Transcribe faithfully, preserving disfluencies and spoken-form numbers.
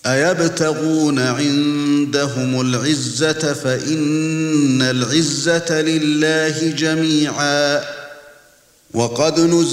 أيبتغون عندهم العزة فإن العزة لله جميعا وقد نزل